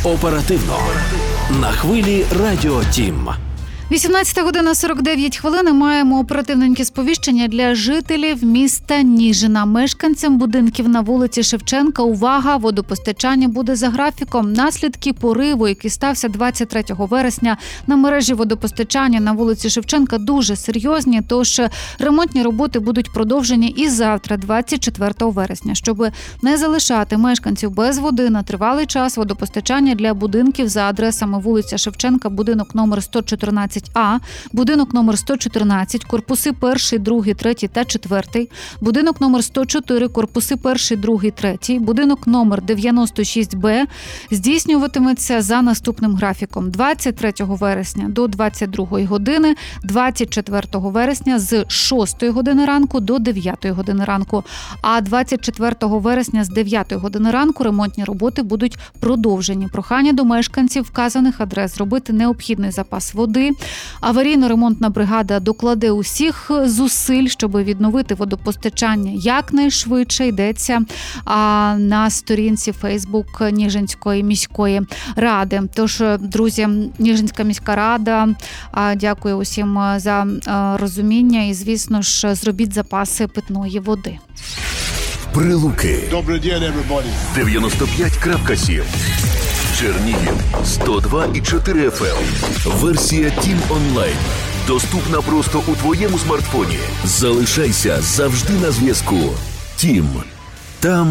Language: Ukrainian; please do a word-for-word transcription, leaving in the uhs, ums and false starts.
Оперативно. На хвилі Радіо Тім. вісімнадцята година сорок дев'ять хвилин. Маємо оперативненьке сповіщення для жителів міста Ніжина. Мешканцям будинків на вулиці Шевченка увага, водопостачання буде за графіком. Наслідки пориву, який стався двадцять третього вересня на мережі водопостачання на вулиці Шевченка, дуже серйозні, тож ремонтні роботи будуть продовжені і завтра, двадцять четвертого вересня. Щоб не залишати мешканців без води на тривалий час, водопостачання для будинків за адресами вулиця Шевченка, будинок номер сто чотирнадцять А, будинок номер сто чотирнадцять, корпуси перший, другий, третій та четвертий, будинок номер сто чотири, корпуси перший, другий, третій, будинок номер дев'яносто шість Б здійснюватиметься за наступним графіком: двадцять третього вересня до двадцять другої години, двадцять четвертого вересня з шостої години ранку до дев'ятої години ранку, а двадцять четвертого вересня з дев'ятої години ранку ремонтні роботи будуть продовжені. Прохання до мешканців вказаних адрес зробити необхідний запас води. Аварійно-ремонтна бригада докладе усіх зусиль, щоб відновити водопостачання якнайшвидше. Йдеться а, на сторінці Фейсбук Ніжинської міської ради. Тож, друзі, Ніжинська міська рада а, дякую усім за а, розуміння і, звісно ж, зробіть запаси питної води. Прилуки. Добрий день, everybody. дев'яносто п'ять крапка сім. Чернігів сто два і чотири еф ем. Версія Тім онлайн. Доступна просто у твоєму смартфоні. Залишайся завжди на зв'язку. Тім. Там,